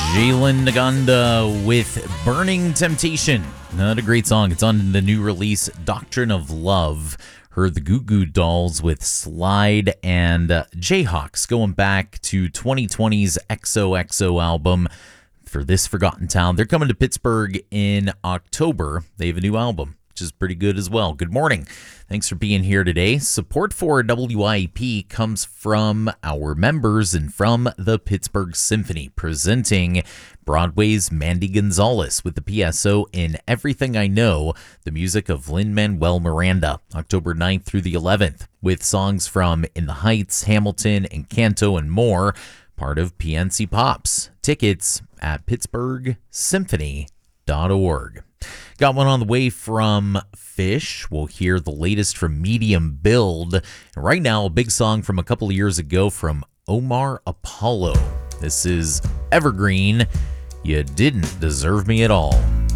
Jalen Naganda with Burning Temptation. Not a great song. It's on the new release, Doctrine of Love. Heard the Goo Goo Dolls with Slide, and Jayhawks going back to 2020's XOXO album for This Forgotten Town. They're coming to Pittsburgh in October. They have a new album, which is pretty good as well. Good morning. Thanks for being here today. Support for WIP comes from our members and from the Pittsburgh Symphony, presenting Broadway's Mandy Gonzalez with the PSO in Everything I Know, the music of Lin-Manuel Miranda, October 9th through the 11th, with songs from In the Heights, Hamilton, Encanto, and more, part of PNC Pops. Tickets at pittsburghsymphony.org. Got one on the way from Fish. We'll hear the latest from Medium Build. And right now, a big song from a couple of years ago from Omar Apollo. This is Evergreen. You Didn't Deserve Me at All.